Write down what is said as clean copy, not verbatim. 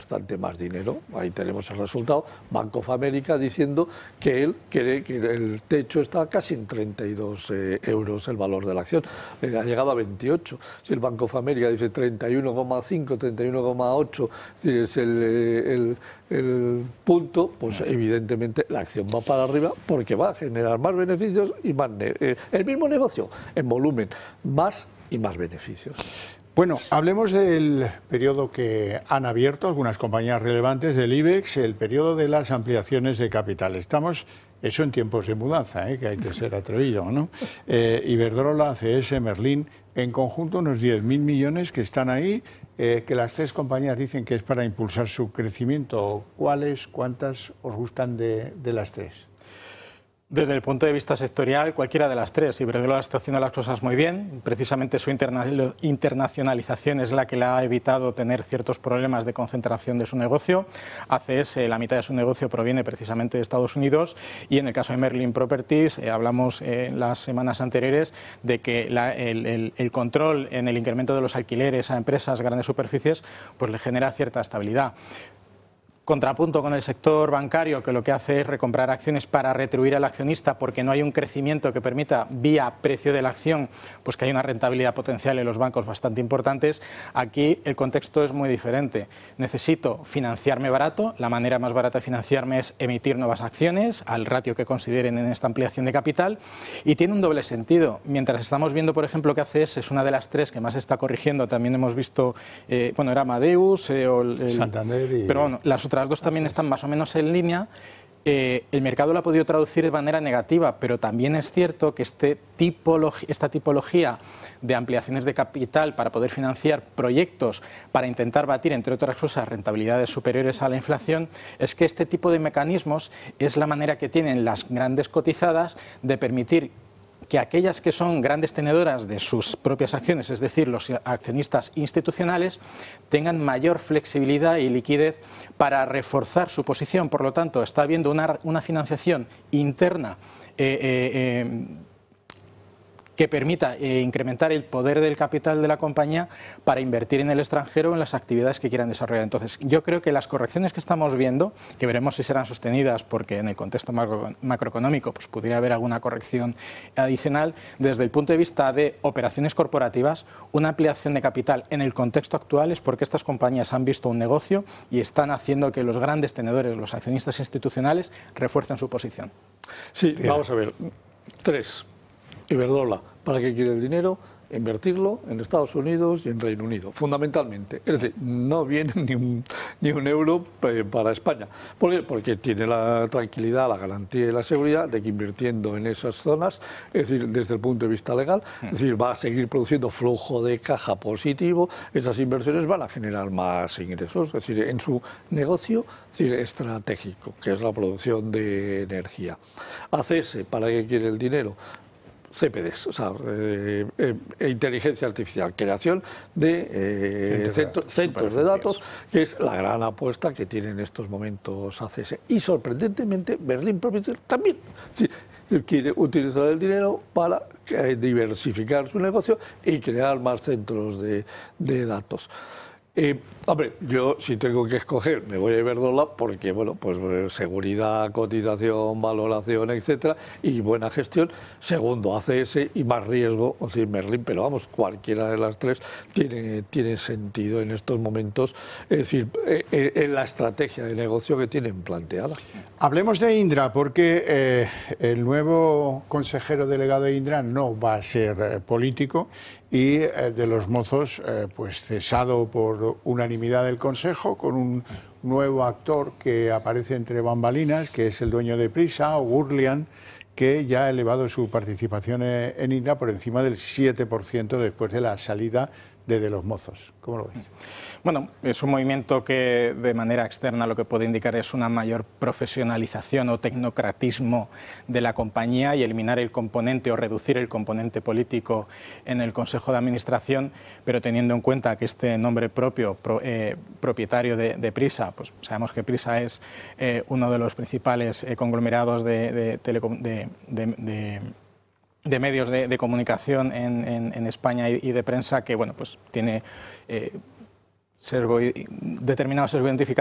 bastante más dinero. Ahí tenemos el resultado. Bank of America diciendo que él cree que el techo está casi en 32 euros el valor de la acción. Ha llegado a 28. Si el Bank of America dice 31,5, 31,8, es el punto, pues evidentemente la acción va para arriba porque va a generar más beneficios y más el mismo negocio en volumen, más y más beneficios. Bueno, hablemos del periodo que han abierto algunas compañías relevantes del IBEX, el periodo de las ampliaciones de capital. Estamos, eso en tiempos de mudanza, que hay que ser atrevido, ¿no? Iberdrola, ACS, Merlin, en conjunto unos 10.000 millones que están ahí, que las tres compañías dicen que es para impulsar su crecimiento. ¿Cuáles, cuántas os gustan de las tres? Desde el punto de vista sectorial, cualquiera de las tres. Iberdrola está haciendo las cosas muy bien. Precisamente su internacionalización es la que le ha evitado tener ciertos problemas de concentración de su negocio. ACS, la mitad de su negocio proviene precisamente de Estados Unidos. Y en el caso de Merlin Properties, hablamos en las semanas anteriores de que el control en el incremento de los alquileres a empresas, grandes superficies, pues le genera cierta estabilidad. Contrapunto con el sector bancario, que lo que hace es recomprar acciones para retribuir al accionista porque no hay un crecimiento que permita, vía precio de la acción, pues que haya una rentabilidad potencial en los bancos bastante importantes. Aquí el contexto es muy diferente. Necesito financiarme barato. La manera más barata de financiarme es emitir nuevas acciones al ratio que consideren en esta ampliación de capital, y tiene un doble sentido. Mientras estamos viendo, por ejemplo, que ACS es una de las tres que más está corrigiendo, también hemos visto, era Amadeus o Santander y... Pero bueno, las otras dos también están más o menos en línea. El mercado lo ha podido traducir de manera negativa, pero también es cierto que esta tipología de ampliaciones de capital para poder financiar proyectos para intentar batir, entre otras cosas, rentabilidades superiores a la inflación, es que este tipo de mecanismos es la manera que tienen las grandes cotizadas de permitir que aquellas que son grandes tenedoras de sus propias acciones, es decir, los accionistas institucionales, tengan mayor flexibilidad y liquidez para reforzar su posición. Por lo tanto, está habiendo una financiación interna que permita incrementar el poder del capital de la compañía para invertir en el extranjero en las actividades que quieran desarrollar. Entonces, yo creo que las correcciones que estamos viendo, que veremos si serán sostenidas, porque en el contexto macroeconómico pues pudiera haber alguna corrección adicional, desde el punto de vista de operaciones corporativas, una ampliación de capital en el contexto actual es porque estas compañías han visto un negocio y están haciendo que los grandes tenedores, los accionistas institucionales, refuercen su posición. Sí, vamos a ver. Tres. Iberdrola, ¿para qué quiere el dinero? Invertirlo en Estados Unidos y en Reino Unido, fundamentalmente. Es decir, no viene ni un euro para España. ¿Por qué? Porque tiene la tranquilidad, la garantía y la seguridad de que invirtiendo en esas zonas, es decir, desde el punto de vista legal, es decir, va a seguir produciendo flujo de caja positivo, esas inversiones van a generar más ingresos, es decir, en su negocio, es decir, estratégico, que es la producción de energía. ACS, ¿para qué quiere el dinero? CPDs, o sea, inteligencia artificial, creación de centros de datos, que es la gran apuesta que tiene en estos momentos ACS. Y sorprendentemente, Merlin Properties también quiere utilizar el dinero para diversificar su negocio y crear más centros de datos. Hombre, yo si tengo que escoger me voy a Iberdrola porque, bueno, pues seguridad, cotización, valoración, etcétera, y buena gestión. Segundo, ACS y más riesgo, es decir, Merlin, pero vamos, cualquiera de las tres tiene sentido en estos momentos, es decir, en la estrategia de negocio que tienen planteada. Hablemos de Indra, porque el nuevo consejero delegado de Indra no va a ser político y de los Mozos, pues cesado por unanimidad del Consejo, con un nuevo actor que aparece entre bambalinas, que es el dueño de Prisa, Gurlian, que ya ha elevado su participación en Indra por encima del 7% después de la salida de los Mozos. ¿Cómo lo ves? Bueno, es un movimiento que de manera externa lo que puede indicar es una mayor profesionalización o tecnocratismo de la compañía y eliminar el componente o reducir el componente político en el Consejo de Administración, pero teniendo en cuenta que este nombre propio, propietario de Prisa, pues sabemos que Prisa es uno de los principales conglomerados de medios de comunicación en España y de prensa, que bueno, pues tiene determinado sesgo identificado